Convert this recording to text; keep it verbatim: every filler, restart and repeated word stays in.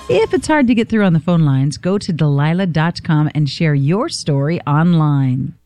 If it's hard to get through on the phone lines, go to Delilah dot com and share your story online.